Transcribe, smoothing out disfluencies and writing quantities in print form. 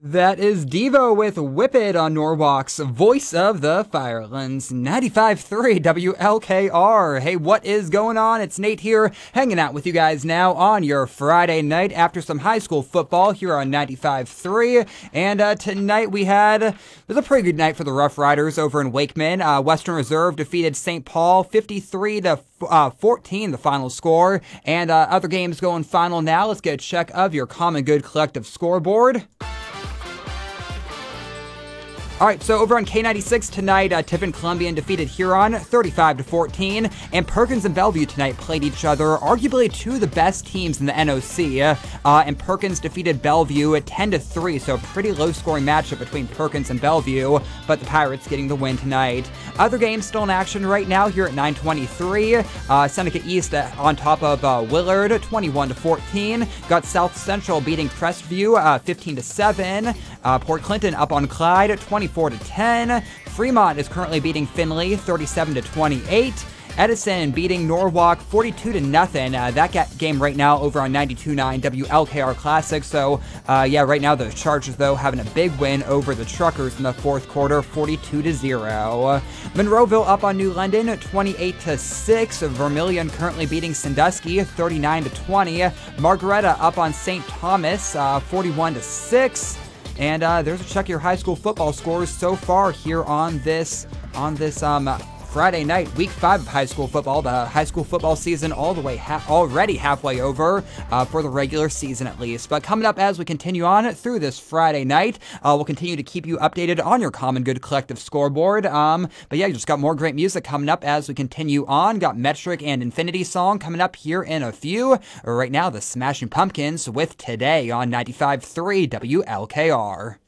That is Devo with Whip It on Norwalk's Voice of the Firelands, 95.3 WLKR. Hey, what is going on? It's Nate here, hanging out with you guys now on your Friday night after some high school football here on 95.3. And tonight it was a pretty good night for the Rough Riders over in Wakeman. Western Reserve defeated St. Paul 53-14, the final score. And other games going final now. Let's get a check of your Common Good Collective scoreboard. All right, so over on K96 tonight, Tiffin Columbian defeated Huron 35-14, and Perkins and Bellevue tonight played each other, arguably two of the best teams in the NOC, and Perkins defeated Bellevue at 10-3, so a pretty low-scoring matchup between Perkins and Bellevue, but the Pirates getting the win tonight. Other games still in action right now here at 9:23. Seneca East on top of Willard 21-14. Got South Central beating Crestview 15-7. Port Clinton up on Clyde 24-10. Fremont is currently beating Findlay 37-28. Edison beating Norwalk 42-0. That game right now over on 92.9 WLKR Classic. So, right now the Chargers, though, having a big win over the Truckers in the fourth quarter, 42-0. Monroeville up on New London, 28-6. Vermilion currently beating Sandusky, 39-20. Margaretta up on St. Thomas, 41-6. And there's a check of your high school football scores so far here on this Friday night, week 5 of high school football. The high school football season already halfway over for the regular season at least. But coming up as we continue on through this Friday night, we'll continue to keep you updated on your Common Good Collective scoreboard. But yeah, you just got more great music coming up as we continue on. Got Metric and Infinity Song coming up here in a few. Right now, the Smashing Pumpkins with Today on 95.3 WLKR.